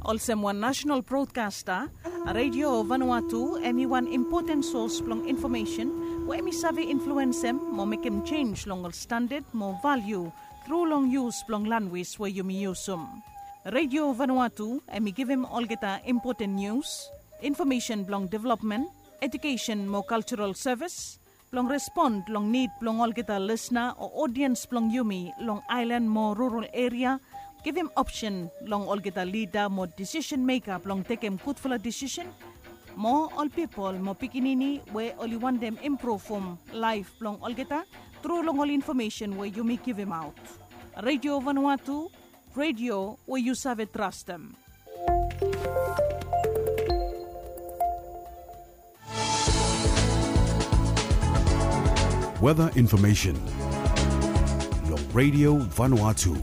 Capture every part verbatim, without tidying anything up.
Also one national broadcaster, Radio Vanuatu, emi one important source plong information, wo emi sabi influence em, mo make em change long standard, mo value, through long use plong language where you may use them. Radio Vanuatu, emi give him all geta important news, information plong development, education mo cultural service, plong respond plong need plong all geta listener or audience plong yumi long island mo rural area. Give him option long all get a leader, more decision maker, long take him good for a decision. More all people, more pikinini, where only want them improve from life long all get a through long all information where you may give him out. Radio Vanuatu, radio where you serve it, trust them. Weather information. Long Radio Vanuatu.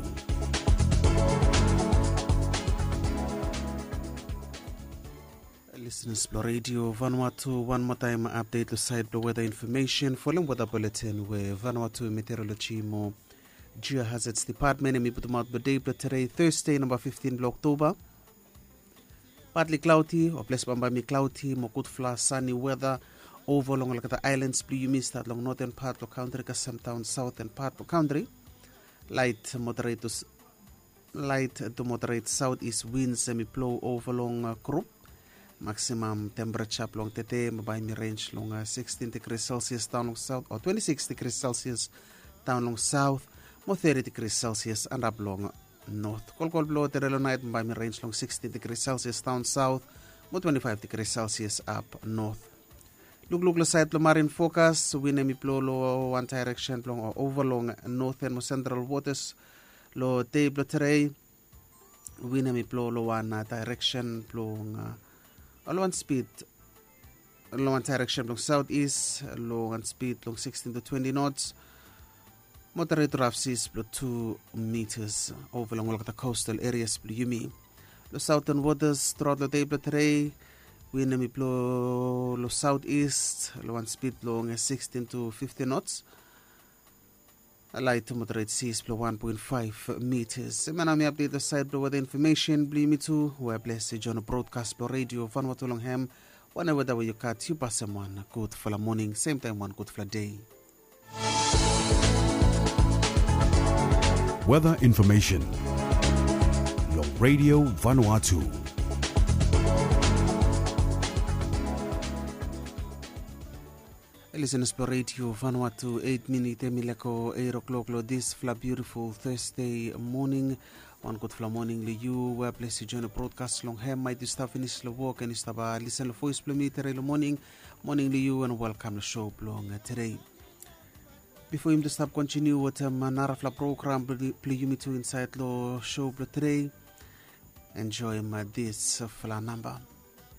Listeners, Radio Vanuatu, one more time update the side the weather information. Following weather bulletin where Vanuatu Meteorology mo Geohazards Department and put out the day today, Thursday, number fifteen October. Partly cloudy or place by me cloudy, mo good flash sunny weather over long like the islands, blue you missed that long northern part of country, some town southern part of country. Light moderate to light to moderate southeast winds semi blow over long uh, group. Maximum temperature long tete by me range long uh, sixteen degrees Celsius down long south or twenty-six degrees Celsius down long south, more thirty degrees Celsius and up long north. Cold cold blow terrell night by me range long sixteen degrees Celsius down south, more twenty-five degrees Celsius up north. Look look the side marine focus wind me blow low one direction long or over long northern more central waters low table terrain wind me blow low one uh, direction blowing uh, all one speed, long one direction, long southeast, long one speed, long sixteen to twenty knots. Moderate rough seas, below two meters over long the coastal areas, below Yumi. The southern waters throughout the day, below today, wind me blow low southeast, long one speed, long sixteen to fifty knots. A light to moderate seas, below one point five meters. And I may update the side below the information, below me too, where blessed on a broadcast below Radio Vanuatu Longham. Whenever that way you cut, you pass someone good for the morning, same time one good for the day. Weather information. Long Radio Vanuatu. Listeners, for Radio Vanuatu, eight minutes, Emileko, eight o'clock, this fla beautiful Thursday morning. One good fla morning, you where place to join a broadcast long hair, might you start finish the work and start listen to voice play morning, morning, you and welcome the show long today. Before him to stop, continue with a manara fla program, play you me to inside the show today. Enjoy my this fla number.